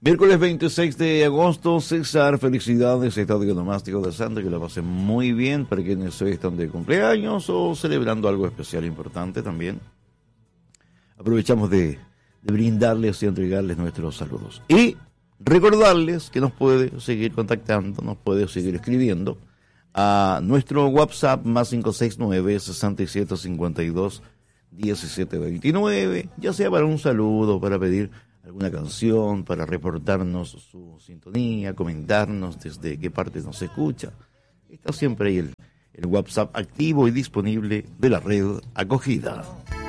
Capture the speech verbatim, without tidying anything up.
Miércoles veintiséis de agosto, César, felicidades, Estadio Onomástico de Santa, que lo pasen muy bien, para quienes hoy están de cumpleaños o celebrando algo especial importante también. Aprovechamos de, de brindarles y entregarles nuestros saludos. Y recordarles que nos puede seguir contactando, nos puede seguir escribiendo a nuestro WhatsApp más cinco seis nueve, seis siete cinco dos, uno siete dos nueve, ya sea para un saludo, para pedir alguna canción, para reportarnos su sintonía, comentarnos desde qué parte nos escucha. Está siempre ahí el, el WhatsApp activo y disponible de la red Acogida.